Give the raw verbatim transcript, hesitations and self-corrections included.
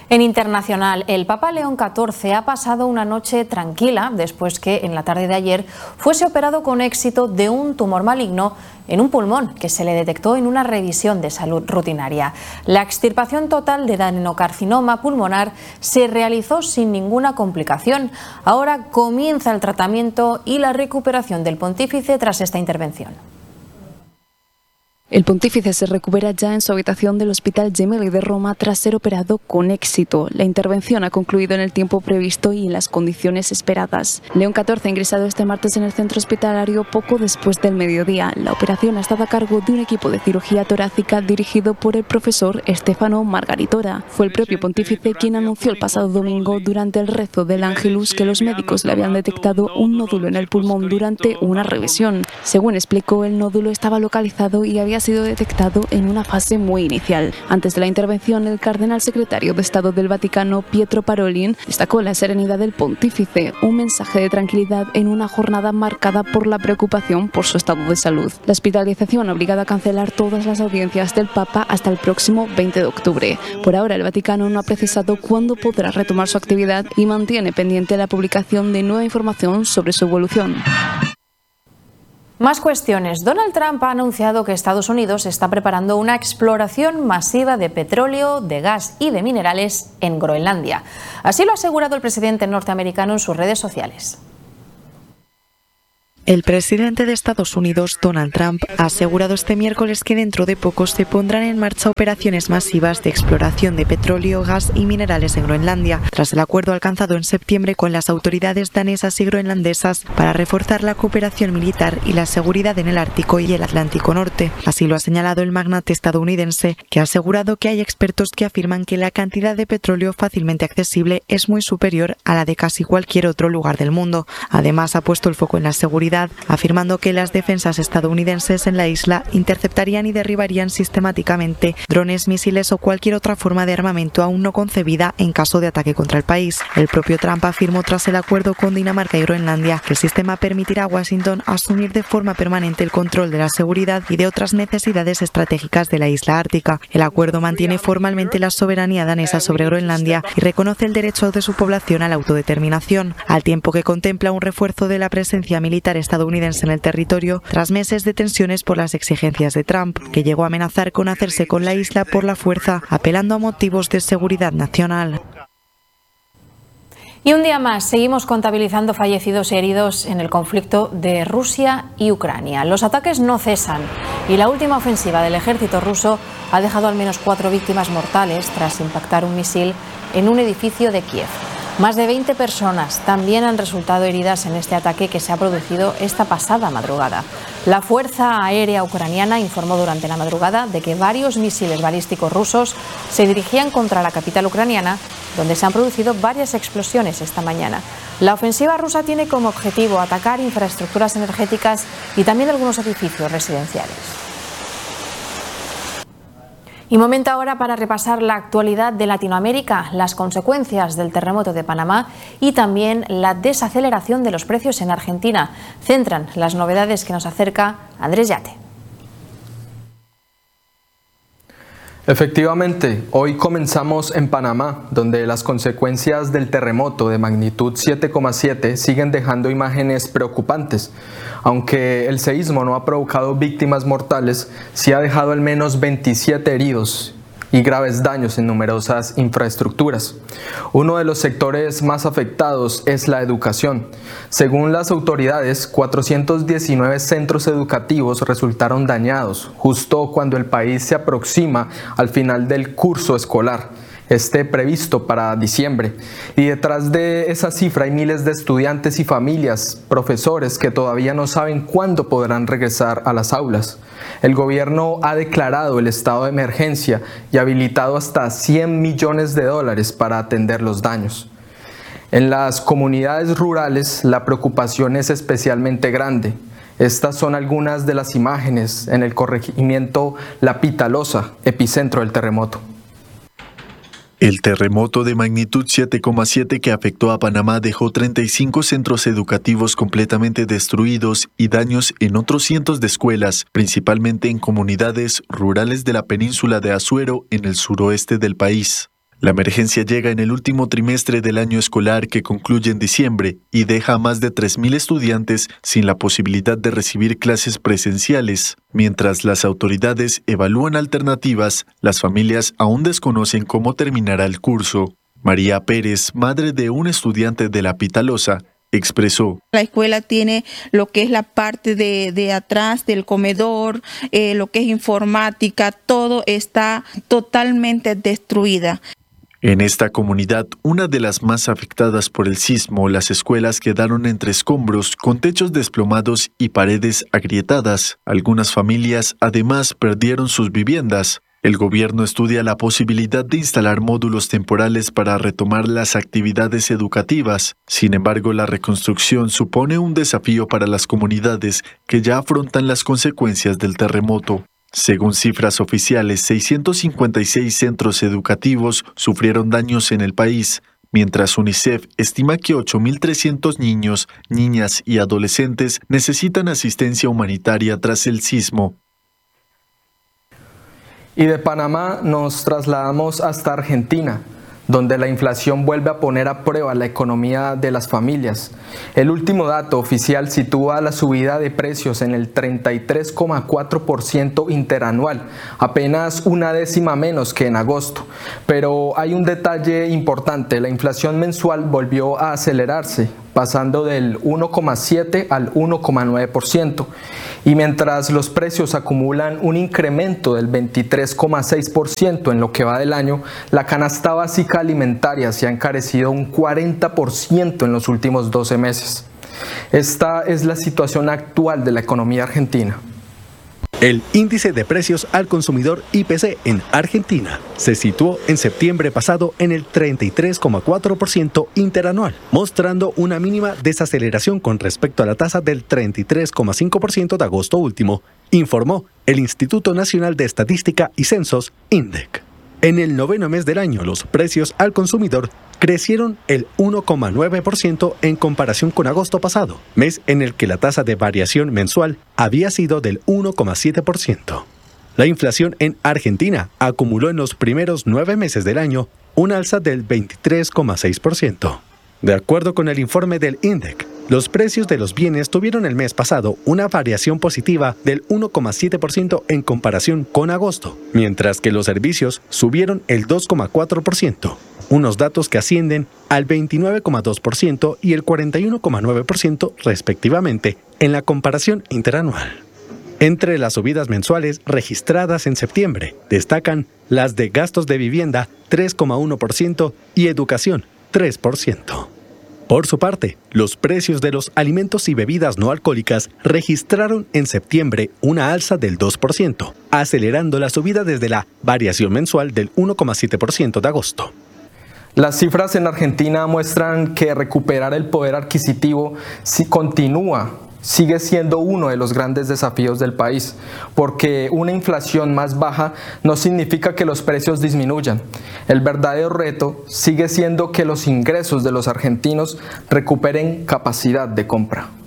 En internacional, el Papa León catorce ha pasado una noche tranquila después que en la tarde de ayer fuese operado con éxito de un tumor maligno en un pulmón que se le detectó en una revisión de salud rutinaria. La extirpación total de adenocarcinoma pulmonar se realizó sin ninguna complicación. Ahora comienza el tratamiento y la recuperación del pontífice tras esta intervención. El pontífice se recupera ya en su habitación del Hospital Gemelli de Roma tras ser operado con éxito. La intervención ha concluido en el tiempo previsto y en las condiciones esperadas. León catorce ha ingresado este martes en el centro hospitalario poco después del mediodía. La operación ha estado a cargo de un equipo de cirugía torácica dirigido por el profesor Stefano Margaritora. Fue el propio pontífice quien anunció el pasado domingo durante el rezo del Ángelus que los médicos le habían detectado un nódulo en el pulmón durante una revisión. Según explicó, el nódulo estaba localizado y había sido detectado en una fase muy inicial. Antes de la intervención, el cardenal secretario de Estado del Vaticano, Pietro Parolin, destacó la serenidad del pontífice, un mensaje de tranquilidad en una jornada marcada por la preocupación por su estado de salud. La hospitalización ha obligado a cancelar todas las audiencias del Papa hasta el próximo veinte de octubre. Por ahora, el Vaticano no ha precisado cuándo podrá retomar su actividad y mantiene pendiente la publicación de nueva información sobre su evolución. Más cuestiones. Donald Trump ha anunciado que Estados Unidos está preparando una exploración masiva de petróleo, de gas y de minerales en Groenlandia. Así lo ha asegurado el presidente norteamericano en sus redes sociales. El presidente de Estados Unidos, Donald Trump, ha asegurado este miércoles que dentro de poco se pondrán en marcha operaciones masivas de exploración de petróleo, gas y minerales en Groenlandia, tras el acuerdo alcanzado en septiembre con las autoridades danesas y groenlandesas para reforzar la cooperación militar y la seguridad en el Ártico y el Atlántico Norte. Así lo ha señalado el magnate estadounidense, que ha asegurado que hay expertos que afirman que la cantidad de petróleo fácilmente accesible es muy superior a la de casi cualquier otro lugar del mundo. Además, ha puesto el foco en la seguridad, afirmando que las defensas estadounidenses en la isla interceptarían y derribarían sistemáticamente drones, misiles o cualquier otra forma de armamento aún no concebida en caso de ataque contra el país. El propio Trump afirmó tras el acuerdo con Dinamarca y Groenlandia que el sistema permitirá a Washington asumir de forma permanente el control de la seguridad y de otras necesidades estratégicas de la isla ártica. El acuerdo mantiene formalmente la soberanía danesa sobre Groenlandia y reconoce el derecho de su población a la autodeterminación, al tiempo que contempla un refuerzo de la presencia militar estadounidense en el territorio tras meses de tensiones por las exigencias de Trump, que llegó a amenazar con hacerse con la isla por la fuerza, apelando a motivos de seguridad nacional. Y un día más seguimos contabilizando fallecidos y heridos en el conflicto de Rusia y Ucrania. Los ataques no cesan y la última ofensiva del ejército ruso ha dejado al menos cuatro víctimas mortales tras impactar un misil en un edificio de Kiev. Más de veinte personas también han resultado heridas en este ataque que se ha producido esta pasada madrugada. La Fuerza Aérea Ucraniana informó durante la madrugada de que varios misiles balísticos rusos se dirigían contra la capital ucraniana, donde se han producido varias explosiones esta mañana. La ofensiva rusa tiene como objetivo atacar infraestructuras energéticas y también algunos edificios residenciales. Y momento ahora para repasar la actualidad de Latinoamérica, las consecuencias del terremoto de Panamá y también la desaceleración de los precios en Argentina. Centran las novedades que nos acerca Andrés Yate. Efectivamente, hoy comenzamos en Panamá, donde las consecuencias del terremoto de magnitud siete coma siete siguen dejando imágenes preocupantes. Aunque el seísmo no ha provocado víctimas mortales, sí ha dejado al menos veintisiete heridos y graves daños en numerosas infraestructuras. Uno de los sectores más afectados es la educación. Según las autoridades, cuatrocientos diecinueve centros educativos resultaron dañados, justo cuando el país se aproxima al final del curso escolar, este previsto para diciembre. Y detrás de esa cifra hay miles de estudiantes y familias, profesores que todavía no saben cuándo podrán regresar a las aulas. El gobierno ha declarado el estado de emergencia y ha habilitado hasta cien millones de dólares para atender los daños. En las comunidades rurales la preocupación es especialmente grande. Estas son algunas de las imágenes en el corregimiento La Pitalosa, epicentro del terremoto. El terremoto de magnitud siete coma siete que afectó a Panamá dejó treinta y cinco centros educativos completamente destruidos y daños en otros cientos de escuelas, principalmente en comunidades rurales de la península de Azuero, en el suroeste del país. La emergencia llega en el último trimestre del año escolar que concluye en diciembre y deja a más de tres mil estudiantes sin la posibilidad de recibir clases presenciales. Mientras las autoridades evalúan alternativas, las familias aún desconocen cómo terminará el curso. María Pérez, madre de un estudiante de La Pitalosa, expresó: La escuela tiene lo que es la parte de, de atrás del comedor, eh, lo que es informática, todo está totalmente destruida. En esta comunidad, una de las más afectadas por el sismo, las escuelas quedaron entre escombros, con techos desplomados y paredes agrietadas. Algunas familias, además, perdieron sus viviendas. El gobierno estudia la posibilidad de instalar módulos temporales para retomar las actividades educativas. Sin embargo, la reconstrucción supone un desafío para las comunidades que ya afrontan las consecuencias del terremoto. Según cifras oficiales, seiscientos cincuenta y seis centros educativos sufrieron daños en el país, mientras UNICEF estima que ocho mil trescientos niños, niñas y adolescentes necesitan asistencia humanitaria tras el sismo. Y de Panamá nos trasladamos hasta Argentina, donde la inflación vuelve a poner a prueba la economía de las familias. El último dato oficial sitúa la subida de precios en el treinta y tres coma cuatro por ciento interanual, apenas una décima menos que en agosto. Pero hay un detalle importante: la inflación mensual volvió a acelerarse, pasando del uno coma siete al uno coma nueve por ciento. Y mientras los precios acumulan un incremento del veintitrés coma seis por ciento en lo que va del año, la canasta básica alimentaria se ha encarecido un cuarenta por ciento en los últimos doce meses. Esta es la situación actual de la economía argentina. El índice de precios al consumidor I P C en Argentina se situó en septiembre pasado en el treinta y tres coma cuatro por ciento interanual, mostrando una mínima desaceleración con respecto a la tasa del treinta y tres coma cinco por ciento de agosto último, informó el Instituto Nacional de Estadística y Censos, INDEC. En el noveno mes del año, los precios al consumidor crecieron el uno coma nueve por ciento en comparación con agosto pasado, mes en el que la tasa de variación mensual había sido del uno coma siete por ciento. La inflación en Argentina acumuló en los primeros nueve meses del año un alza del veintitrés coma seis por ciento. De acuerdo con el informe del INDEC, los precios de los bienes tuvieron el mes pasado una variación positiva del uno coma siete por ciento en comparación con agosto, mientras que los servicios subieron el dos coma cuatro por ciento, unos datos que ascienden al veintinueve coma dos por ciento y el cuarenta y uno coma nueve por ciento respectivamente en la comparación interanual. Entre las subidas mensuales registradas en septiembre, destacan las de gastos de vivienda tres coma uno por ciento y educación tres por ciento. Por su parte, los precios de los alimentos y bebidas no alcohólicas registraron en septiembre una alza del dos por ciento, acelerando la subida desde la variación mensual del uno coma siete por ciento de agosto. Las cifras en Argentina muestran que recuperar el poder adquisitivo si continúa, sigue siendo uno de los grandes desafíos del país, porque una inflación más baja no significa que los precios disminuyan. El verdadero reto sigue siendo que los ingresos de los argentinos recuperen capacidad de compra.